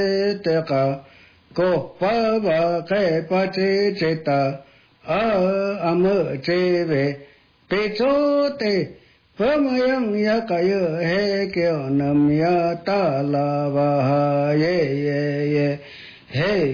ka ko pa ba ke pa che che ta am che ve pe cho te pamayam ya ka ye he kyo nam ya ta la ba ye ye ye hey